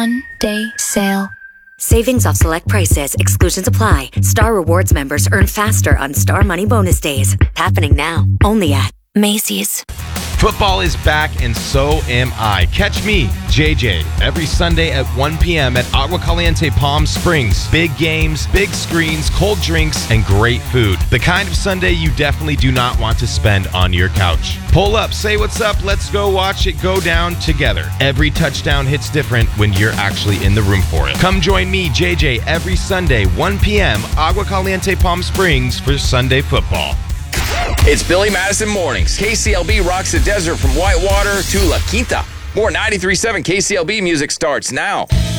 Day sale. Savings off select prices. Exclusions apply. Star Rewards members earn faster on Star Money Bonus Days. Happening now. Only at Macy's. Football is back, and so am I. Catch me, JJ, every Sunday at 1 p.m. at Agua Caliente Palm Springs. Big games, big screens, cold drinks, and great food. The kind of Sunday you definitely do not want to spend on your couch. Pull up, say what's up, let's go watch it go down together. Every touchdown hits different when you're actually in the room for it. Come join me, JJ, every Sunday, 1 p.m., Agua Caliente Palm Springs for Sunday football. It's Billy Madison Mornings. KCLB rocks the desert from Whitewater to La Quinta. More 93.7 KCLB music starts now.